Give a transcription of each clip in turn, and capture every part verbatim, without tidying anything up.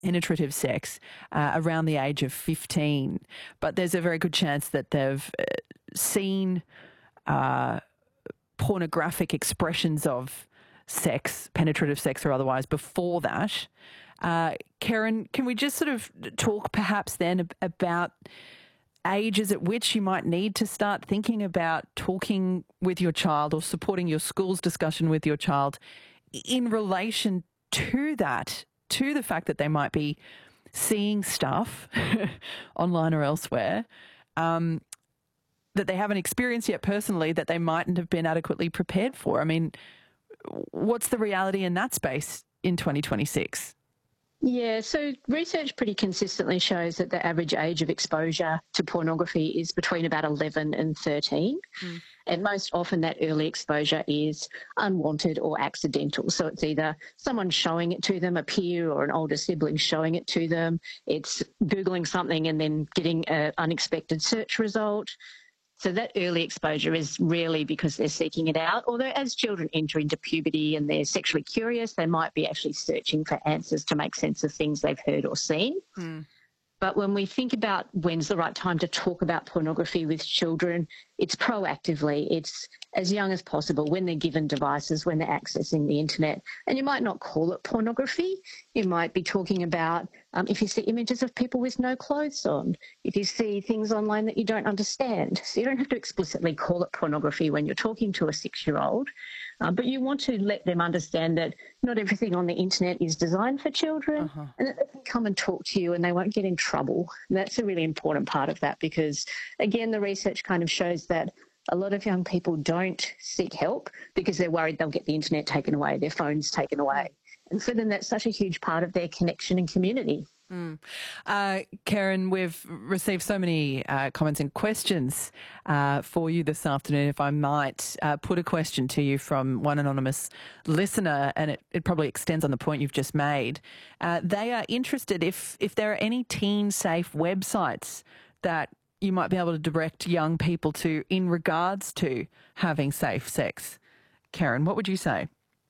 penetrative sex uh, around the age of fifteen, but there's a very good chance that they've uh, seen uh, pornographic expressions of sex, penetrative sex or otherwise, before that. Uh, Karen, can we just sort of talk perhaps then about ages at which you might need to start thinking about talking with your child or supporting your school's discussion with your child in relation to that, to the fact that they might be seeing stuff online or elsewhere um, that they haven't experienced yet personally, that they mightn't have been adequately prepared for? I mean, what's the reality in that space in twenty twenty-six? Yeah, so research pretty consistently shows that the average age of exposure to pornography is between about eleven and thirteen. Mm. And most often that early exposure is unwanted or accidental. So it's either someone showing it to them, a peer or an older sibling showing it to them. It's Googling something and then getting an unexpected search result. So that early exposure is rarely because they're seeking it out, although as children enter into puberty and they're sexually curious, they might be actually searching for answers to make sense of things they've heard or seen. Mm. But when we think about when's the right time to talk about pornography with children, it's proactively. It's as young as possible when they're given devices, when they're accessing the internet. And you might not call it pornography. You might be talking about um, if you see images of people with no clothes on, if you see things online that you don't understand. So you don't have to explicitly call it pornography when you're talking to a six-year-old. Uh, but you want to let them understand that not everything on the internet is designed for children, uh-huh. and that they can come and talk to you and they won't get in trouble. And that's a really important part of that because, again, the research kind of shows that a lot of young people don't seek help because they're worried they'll get the internet taken away, their phones taken away. And for them, that's such a huge part of their connection and community. Mm. Uh, Karen, we've received so many uh, comments and questions uh, for you this afternoon. If I might uh, put a question to you from one anonymous listener, and it, it probably extends on the point you've just made. Uh, they are interested if, if there are any teen-safe websites that you might be able to direct young people to in regards to having safe sex. Karen, what would you say?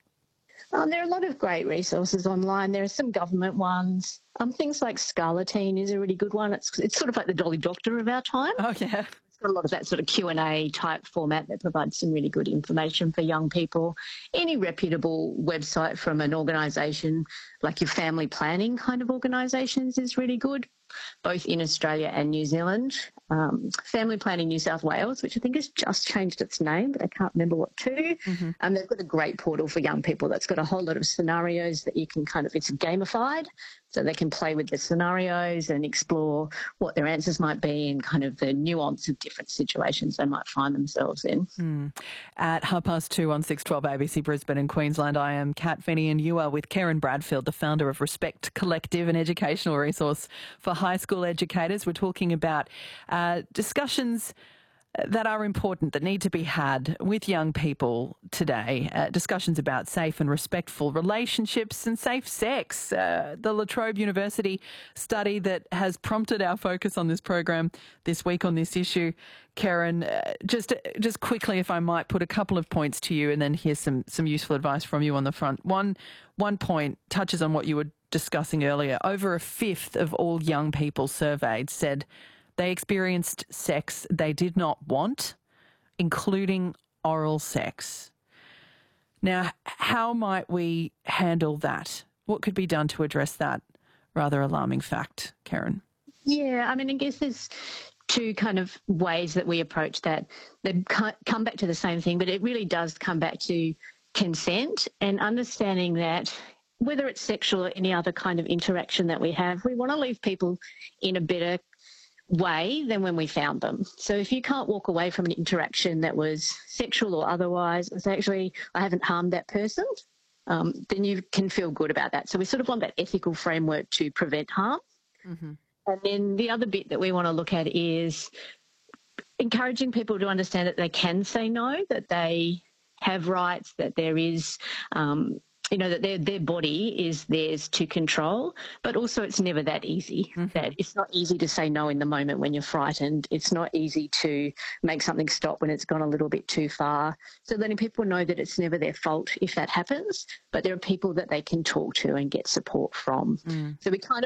Um, there are a lot of great resources online. There are some government ones. Um, things like Scarleteen is a really good one. It's it's sort of like the Dolly Doctor of our time. Oh, yeah. It's got a lot of that sort of Q and A type format that provides some really good information for young people. Any reputable website from an organisation like your family planning kind of organisations is really good, both in Australia and New Zealand. Um, Family Planning New South Wales, which I think has just changed its name, but I can't remember what to. Mm-hmm. Um, they've got a great portal for young people that's got a whole lot of scenarios that you can kind of, it's gamified, so they can play with the scenarios and explore what their answers might be and kind of the nuance of different situations they might find themselves in. Mm. At half past two on six twelve A B C Brisbane and Queensland, I am Kat Finney and you are with Karen Bradfield, the founder of Respect Collective, an educational resource for high school educators. We're talking about uh, discussions that are important, that need to be had with young people today. Uh, discussions about safe and respectful relationships and safe sex. Uh, the La Trobe University study that has prompted our focus on this program this week on this issue. Karen, uh, just just quickly, if I might, put a couple of points to you and then hear some some useful advice from you on the front. One, one point touches on what you were discussing earlier. Over a fifth of all young people surveyed said they experienced sex they did not want, including oral sex. Now, how might we handle that? What could be done to address that rather alarming fact, Karen? Yeah, I mean, I guess there's two kind of ways that we approach that. They come back to the same thing, but it really does come back to consent and understanding that whether it's sexual or any other kind of interaction that we have, we want to leave people in a better way than when we found them. So if you can't walk away from an interaction that was sexual or otherwise, it's actually, I haven't harmed that person, um, then you can feel good about that. So we sort of want that ethical framework to prevent harm. Mm-hmm. And then the other bit that we want to look at is encouraging people to understand that they can say no, that they have rights, that there is um, you know, that their their body is theirs to control, but also it's never that easy. Mm-hmm. That it's not easy to say no in the moment when you're frightened. It's not easy to make something stop when it's gone a little bit too far. So letting people know that it's never their fault if that happens, but there are people that they can talk to and get support from. Mm. So we kind of